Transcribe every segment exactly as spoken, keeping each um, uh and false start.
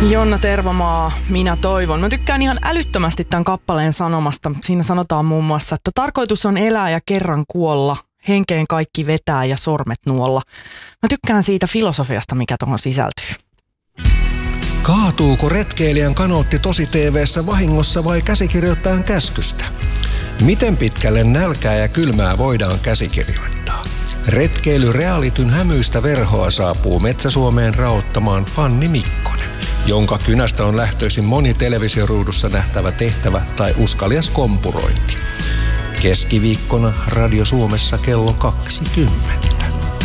Jonna Tervomaa, minä toivon. Mä tykkään ihan älyttömästi tämän kappaleen sanomasta. Siinä sanotaan muun muassa, että tarkoitus on elää ja kerran kuolla. Henkeen kaikki vetää ja sormet nuolla. Mä tykkään siitä filosofiasta, mikä tuohon sisältyy. Kaatuuko retkeilijän kanootti tosi T V:ssä vahingossa vai käsikirjoittajan käskystä? Miten pitkälle nälkää ja kylmää voidaan käsikirjoittaa? Retkeily realityn hämyistä verhoa saapuu Metsä-Suomeen raottamaan Fanni Mikkonen, jonka kynästä on lähtöisin moni televisioruudussa nähtävä tehtävä tai uskalias kompurointi. Keskiviikkona Radio Suomessa kello kaksikymmentä.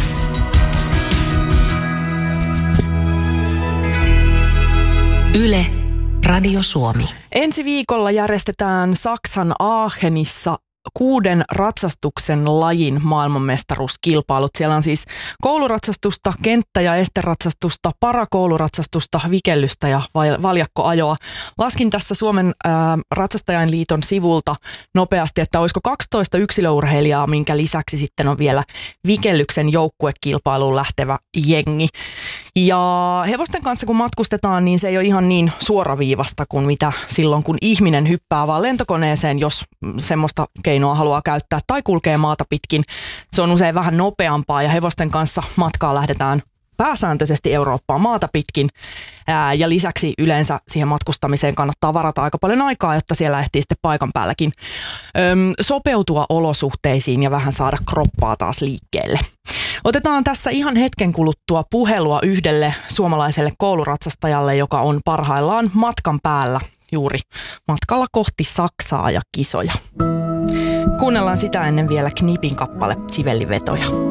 Yle, Radio Suomi. Ensi viikolla järjestetään Saksan Aachenissa kuuden ratsastuksen lajin maailmanmestaruuskilpailut. Siellä on siis kouluratsastusta, kenttä- ja esteratsastusta, parakouluratsastusta, vikellystä ja valjakkoajoa. Laskin tässä Suomen ää, ratsastajainliiton sivulta nopeasti, että olisiko kaksitoista yksilöurheilijaa, minkä lisäksi sitten on vielä vikellyksen joukkuekilpailuun lähtevä jengi. Ja hevosten kanssa kun matkustetaan, niin se ei ole ihan niin suoraviivasta kuin mitä silloin, kun ihminen hyppää vaan lentokoneeseen, jos semmoista keinoa haluaa käyttää, tai kulkee maata pitkin. Se on usein vähän nopeampaa ja hevosten kanssa matkaa lähdetään pääsääntöisesti Eurooppaan maata pitkin. Ää, ja lisäksi yleensä siihen matkustamiseen kannattaa varata aika paljon aikaa, jotta siellä ehtii sitten paikan päälläkin öm, sopeutua olosuhteisiin ja vähän saada kroppaa taas liikkeelle. Otetaan tässä ihan hetken kuluttua puhelua yhdelle suomalaiselle kouluratsastajalle, joka on parhaillaan matkan päällä juuri matkalla kohti Saksaa ja kisoja. Kuunnellaan sitä ennen vielä Knipin kappale Sivellivetoja.